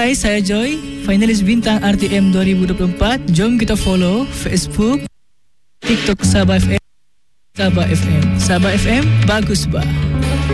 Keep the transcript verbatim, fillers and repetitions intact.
Hai, saya Joy, finalis bintang R T M dua ribu dua puluh empat. Jom kita follow Facebook, TikTok Sabah F M, Sabah F M. Sabah F M, bagus bah.